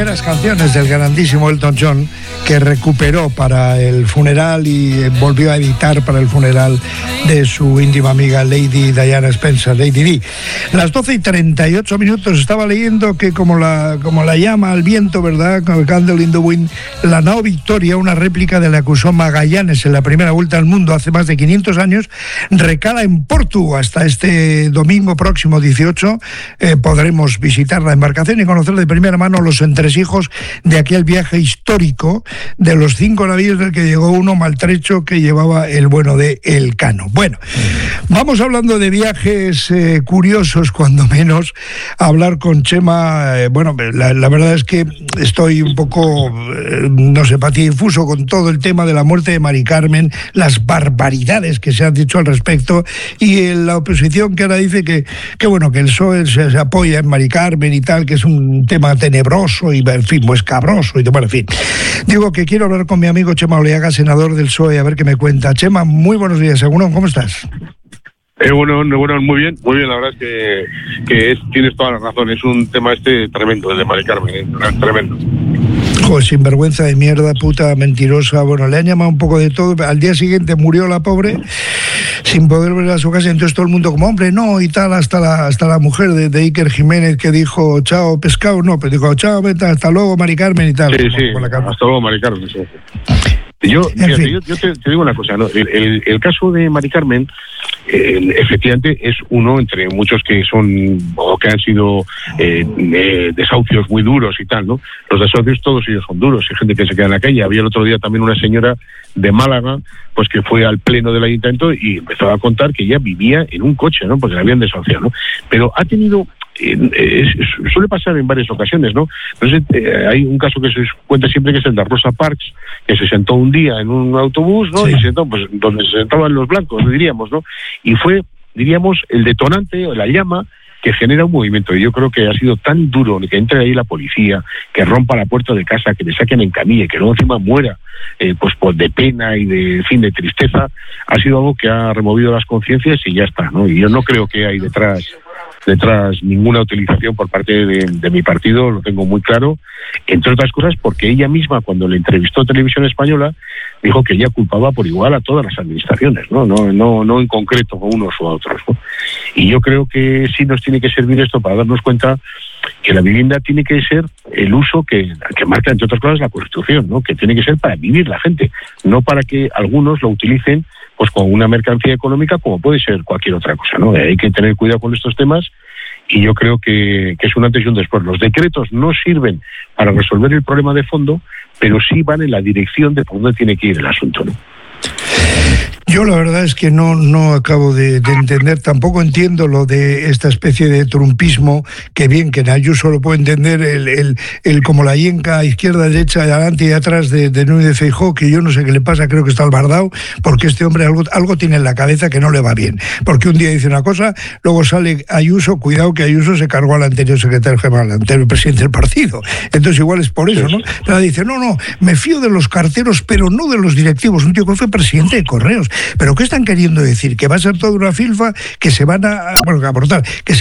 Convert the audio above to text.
primeras canciones del grandísimo Elton John, que recuperó para el funeral y volvió a editar para el funeral de su íntima amiga Lady Diana Spencer, Lady Di. Las 12:38 estaba leyendo que como la llama al viento, ¿verdad? Candle in the Wind, la nao Victoria, una réplica de la que usó Magallanes en la primera vuelta al mundo hace más de 500 años, recala en Porto. Hasta este domingo próximo 18 podremos visitar la embarcación y conocer de primera mano los entresijos de aquel viaje histórico de los 5 navíos del que llegó uno maltrecho que llevaba el bueno de Elcano. Bueno, vamos hablando de viajes curiosos, cuando menos, a hablar con Chema. Bueno, la verdad es que estoy un poco, no sé, patidifuso con todo el tema de la muerte de Mari Carmen, las barbaridades que se han dicho al respecto, y la oposición que ahora dice que bueno, que el PSOE se apoya en Mari Carmen y tal, que es un tema tenebroso y, en fin, pues cabroso y bueno, en fin. Digo que quiero hablar con mi amigo Chema Oleaga, senador del PSOE, a ver qué me cuenta. Chema, muy buenos días. Según, ¿cómo estás? Bueno, muy bien, la verdad es que tienes toda la razón, es un tema tremendo, el de Mari Carmen, tremendo. Joder, sinvergüenza de mierda, puta mentirosa. Bueno, le han llamado un poco de todo. Al día siguiente murió la pobre sin poder ver a su casa, y entonces todo el mundo como, hombre, no, y tal, hasta la mujer de Iker Jiménez, que dijo, chao, pescado, no, pero dijo, chao, vete, hasta luego, Mari Carmen y tal. Sí, hasta luego, Mari Carmen, sí. Yo te digo una cosa, ¿no? El caso de Mari Carmen, efectivamente, es uno entre muchos que son, o que han sido desahucios muy duros y tal, ¿no? Los desahucios todos ellos son duros, hay gente que se queda en la calle. Había el otro día también una señora de Málaga, pues que fue al pleno del ayuntamiento y empezó a contar que ella vivía en un coche, ¿no? Porque la habían desahuciado, ¿no? Pero ha tenido... suele pasar en varias ocasiones, ¿no? Entonces, hay un caso que se cuenta siempre, que es el de Rosa Parks, que se sentó un día en un autobús, ¿no? Sí. Y se sentó, pues, donde se sentaban los blancos, diríamos, ¿no? Y fue, diríamos, el detonante, o la llama, que genera un movimiento. Y yo creo que ha sido tan duro que entre ahí la policía, que rompa la puerta de casa, que le saquen en camilla, que luego encima muera, pues de pena y de tristeza, ha sido algo que ha removido las conciencias y ya está, ¿no? Y yo no creo que hay detrás ninguna utilización por parte de mi partido, lo tengo muy claro, entre otras cosas porque ella misma, cuando le entrevistó Televisión Española, dijo que ella culpaba por igual a todas las administraciones, no en concreto a unos o a otros, ¿no? Y yo creo que sí nos tiene que servir esto para darnos cuenta que la vivienda tiene que ser el uso que marca, entre otras cosas, la Constitución, ¿no? Que tiene que ser para vivir la gente, no para que algunos lo utilicen pues con una mercancía económica, como puede ser cualquier otra cosa, ¿no? Hay que tener cuidado con estos temas, y yo creo que es un antes y un después. Los decretos no sirven para resolver el problema de fondo, pero sí van en la dirección de por dónde tiene que ir el asunto, ¿no? Yo la verdad es que no acabo de entender, tampoco entiendo lo de esta especie de trumpismo, que bien, que en Ayuso lo puedo entender, el como la yenca izquierda, derecha, adelante y atrás de Núñez Feijóo, que yo no sé qué le pasa, creo que está albardado, porque este hombre algo tiene en la cabeza que no le va bien, porque un día dice una cosa, luego sale Ayuso, cuidado que Ayuso se cargó al anterior secretario general, al anterior presidente del partido, entonces igual es por eso, ¿no? Pero dice, no, me fío de los carteros, pero no de los directivos, un tío que fue presidente de Correos. ¿Pero qué están queriendo decir? ¿Que va a ser toda una filfa? ¿Que se van a aportar? ¿Que